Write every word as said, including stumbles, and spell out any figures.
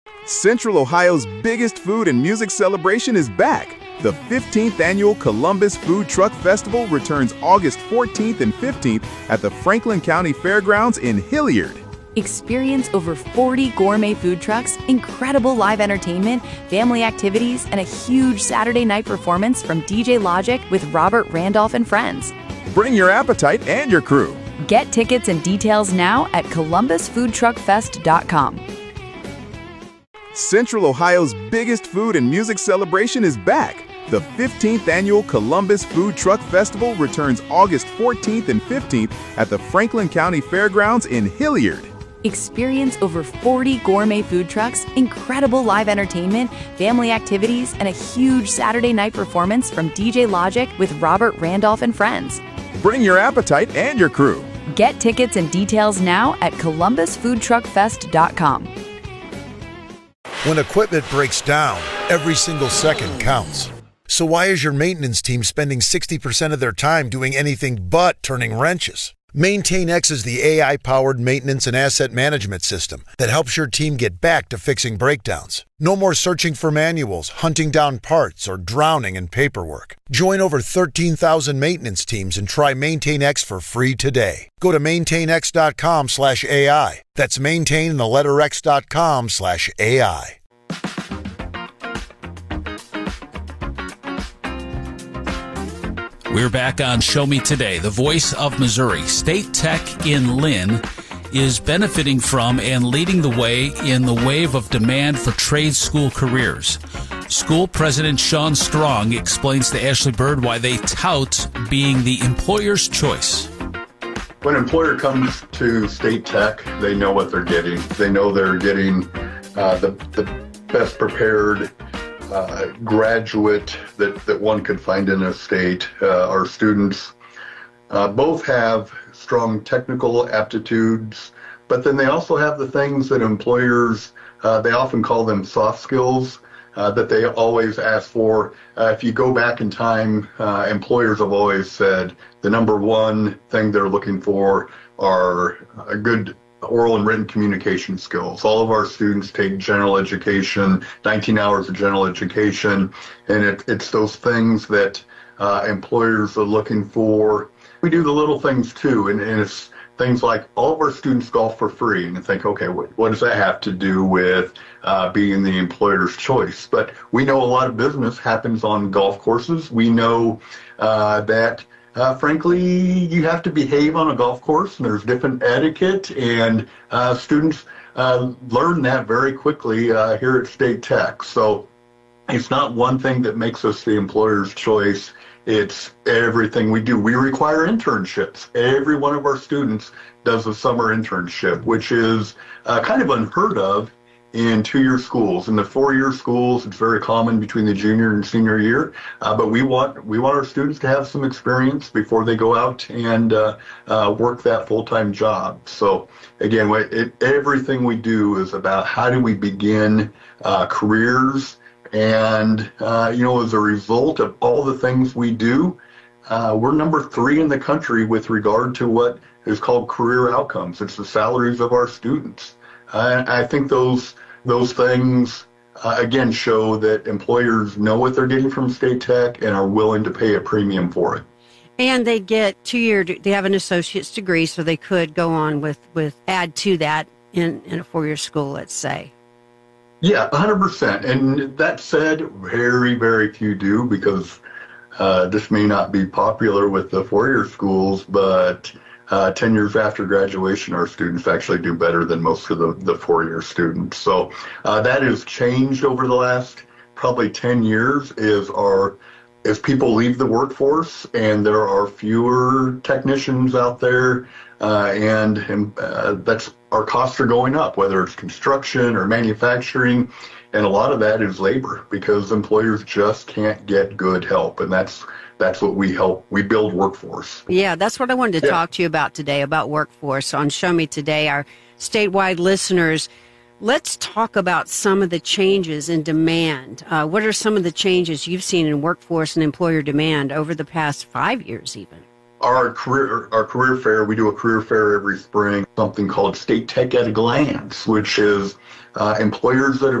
Central Ohio's biggest food and music celebration is back. The fifteenth Annual Columbus Food Truck Festival returns August fourteenth and fifteenth at the Franklin County Fairgrounds in Hilliard. Experience over forty gourmet food trucks, incredible live entertainment, family activities, and a huge Saturday night performance from D J Logic with Robert Randolph and friends. Bring your appetite and your crew. Get tickets and details now at columbus food truck fest dot com. Central Ohio's biggest food and music celebration is back. The fifteenth Annual Columbus Food Truck Festival returns August fourteenth and fifteenth at the Franklin County Fairgrounds in Hilliard. Experience over forty gourmet food trucks, incredible live entertainment, family activities, and a huge Saturday night performance from D J Logic with Robert Randolph and friends. Bring your appetite and your crew. Get tickets and details now at columbus food truck fest dot com. When equipment breaks down, every single second counts. So why is your maintenance team spending sixty percent of their time doing anything but turning wrenches? MaintainX is the A I-powered maintenance and asset management system that helps your team get back to fixing breakdowns. No more searching for manuals, hunting down parts, or drowning in paperwork. Join over thirteen thousand maintenance teams and try MaintainX for free today. Go to maintainx.com slash AI. That's maintain the letter X dot com slash AI. We're back on Show Me Today, the voice of Missouri. State Tech in Lynn is benefiting from and leading the way in the wave of demand for trade school careers. School President Sean Strong explains to Ashley Bird why they tout being the employer's choice. When an employer comes to State Tech, they know what they're getting. They know they're getting uh, the, the best prepared Uh, graduate that, that one could find in a state. Uh, our students uh, both have strong technical aptitudes, but then they also have the things that employers, uh, they often call them soft skills, uh, that they always ask for. Uh, if you go back in time, uh, employers have always said the number one thing they're looking for are a good oral and written communication skills. All of our students take general education, nineteen hours of general education, and it, it's those things that uh, employers are looking for. We do the little things too, and, and it's things like all of our students golf for free, and you think, okay, what, what does that have to do with uh, being the employer's choice? But we know a lot of business happens on golf courses. We know uh, that Uh, frankly, you have to behave on a golf course, and there's different etiquette, and uh, students uh, learn that very quickly uh, here at State Tech. So it's not one thing that makes us the employer's choice. It's everything we do. We require internships. Every one of our students does a summer internship, which is uh, kind of unheard of in two-year schools. In the four-year schools, it's very common between the junior and senior year, uh, but we want we want our students to have some experience before they go out and uh, uh, work that full-time job. So again, it, everything we do is about how do we begin uh, careers, and uh, you know, as a result of all the things we do, uh, we're number three in the country with regard to what is called career outcomes. It's the salaries of our students. Uh, I think those those things, uh, again, show that employers know what they're getting from State Tech and are willing to pay a premium for it. And they get two-year, they have an associate's degree, so they could go on with, with add to that in, in a four-year school, let's say. Yeah, one hundred percent. And that said, very, very few do, because uh, this may not be popular with the four-year schools, but Uh, ten years after graduation, our students actually do better than most of the, the four-year students. So uh, that has changed over the last probably ten years as, our, as people leave the workforce and there are fewer technicians out there, uh, and, and uh, that's our costs are going up, whether it's construction or manufacturing. And a lot of that is labor, because employers just can't get good help, and that's That's what we help. We build workforce. Yeah, that's what I wanted to yeah. talk to you about today, about workforce. On Show Me Today, our statewide listeners, let's talk about some of the changes in demand. Uh, what are some of the changes you've seen in workforce and employer demand over the past five years even? our career our career fair, we do a career fair every spring, something called State Tech at a Glance, which is uh, employers that have